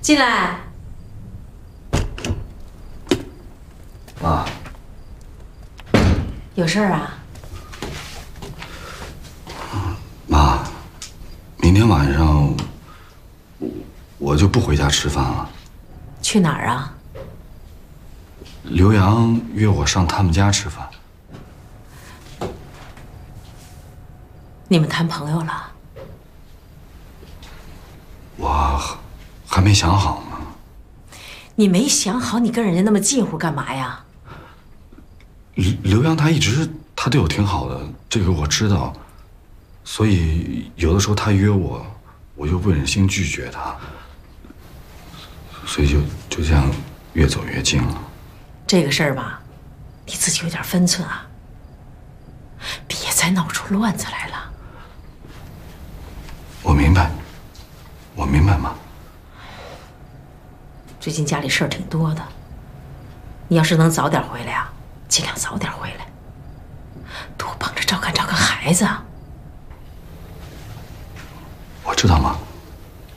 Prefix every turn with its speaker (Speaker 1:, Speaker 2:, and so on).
Speaker 1: 进来。
Speaker 2: 妈，
Speaker 1: 有事儿啊？
Speaker 2: 妈，明天晚上我就不回家吃饭了。
Speaker 1: 去哪儿啊？
Speaker 2: 刘洋约我上他们家吃饭。
Speaker 1: 你们谈朋友了？
Speaker 2: 我还没想好呢。
Speaker 1: 你没想好，你跟人家那么近乎干嘛呀？
Speaker 2: 刘洋他一直对我挺好的，这个我知道，所以有的时候他约我，我又不忍心拒绝他，所以就这样越走越近了。
Speaker 1: 这个事儿吧，你自己有点分寸啊，别再闹出乱子来了。
Speaker 2: 我明白，我明白，妈。
Speaker 1: 最近家里事儿挺多的，你要是能早点回来啊，尽量早点回来，多帮着照看照看孩子。
Speaker 2: 我知道，妈。